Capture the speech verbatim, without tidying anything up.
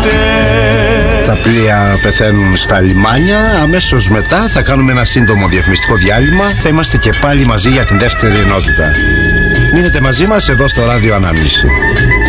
Τα πλοία πεθαίνουν στα λιμάνια. Αμέσως μετά θα κάνουμε ένα σύντομο διαφημιστικό διάλειμμα. Θα είμαστε και πάλι μαζί για την δεύτερη ενότητα. Μείνετε μαζί μας εδώ στο Ράδιο Ανάμνηση.